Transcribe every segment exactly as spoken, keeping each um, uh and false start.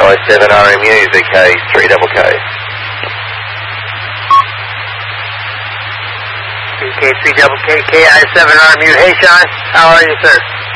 I seven R M U, V K three double K. V K three double K, K I seven R M U. Hey Sean, how are you, sir?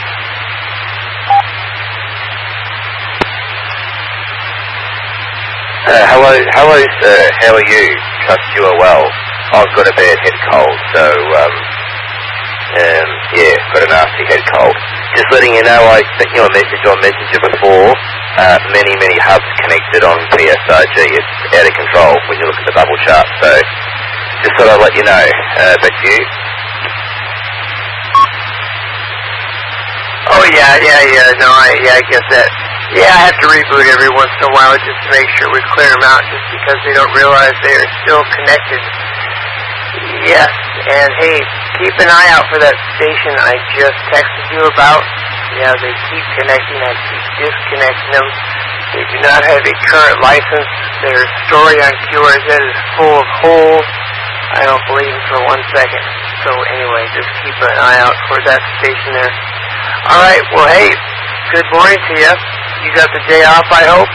Uh, hello, hello sir, how are you? Trust you are well. I've got a bad head cold, so um, um, yeah, got a nasty head cold. Just letting you know, I sent you a message on Messenger before. Uh, many, many hubs connected on P S R G. It's out of control when you look at the bubble chart. So just thought I'd let you know. Uh, back to you. Oh yeah, yeah, yeah. No, I yeah, I get that. Yeah, I have to reboot every once in a while just to make sure we clear them out, just because they don't realize they are still connected. Yes, and hey, keep an eye out for that station I just texted you about. Yeah, they keep connecting, I keep disconnecting them. They do not have a current license. Their story on Q R Z is full of holes. I don't believe it for one second. So anyway, just keep an eye out for that station there. Alright, well hey, good morning to you. You got the day off, I hope?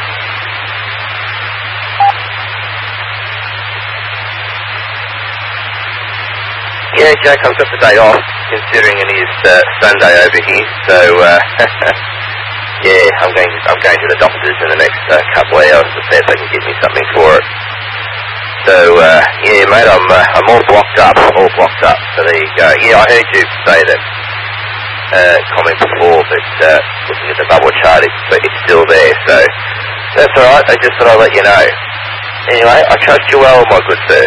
Yeah, Jack, I've got the day off, considering it is uh, Sunday over here. So uh, yeah, I'm going. I'm going to the doctors in the next uh, couple of hours to see if they can give me something for it. So uh, yeah, mate, I'm uh, I'm all blocked up, all blocked up. So there you go. Yeah, I heard you say that uh, comment before, but uh, looking at the bubble chart, it's it's still there. So that's all right. I just thought I'd let you know. Anyway, I trust you well, my good sir.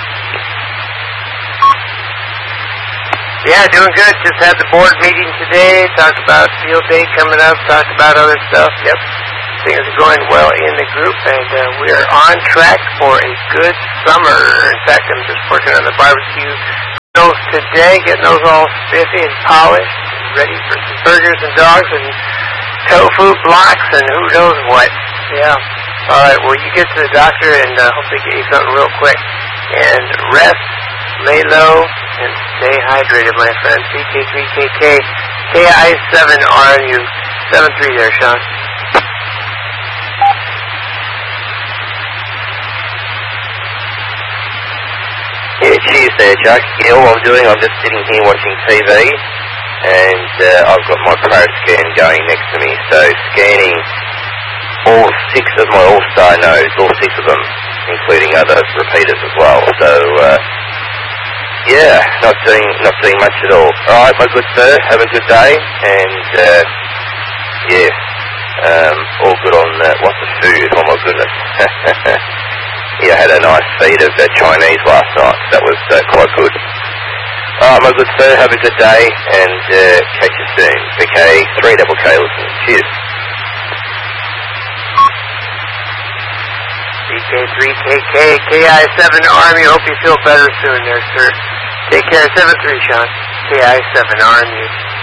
Yeah, doing good. Just had the board meeting today. Talked about field day coming up. Talked about other stuff. Yep. Things are going well in the group, and uh, we are on track for a good summer. In fact, I'm just working on the barbecue grills today, getting those all spiffy and polished, ready for some burgers and dogs and tofu blocks and who knows what. Yeah. All right, well, you get to the doctor, and uh, hope they get you something real quick. And rest, lay low, and stay hydrated, my friend. V K three K K, K I seven R M U, seven three there, Sean. Yeah, cheers there, Chuck. Yeah, all I'm doing, I'm just sitting here watching T V, and uh, I've got my Pro Scan going next to me, so scanning all six of my All-Star nodes, all six of them, including other repeaters as well. So, uh, yeah, not doing not doing much at all. All right, my good sir, have a good day, and uh, yeah, um, all good on uh, lots of food. Oh my goodness. Yeah, I had a nice feed of uh, Chinese last night. That was uh, quite good. All right, my good sir, have a good day, and uh, catch you soon. V K three double K listening. Cheers. V K three K K, K I seven R M U. Hope you feel better soon there, sir. Take care. seven three, Sean. K I seven R M U.